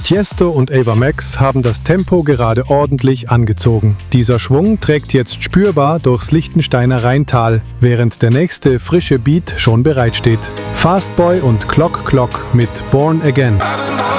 Tiesto und Ava Max haben das Tempo gerade ordentlich angezogen. Dieser Schwung trägt jetzt spürbar durchs Liechtensteiner Rheintal, während der nächste frische Beat schon bereitsteht. Fastboy und Clock Clock mit Born Again.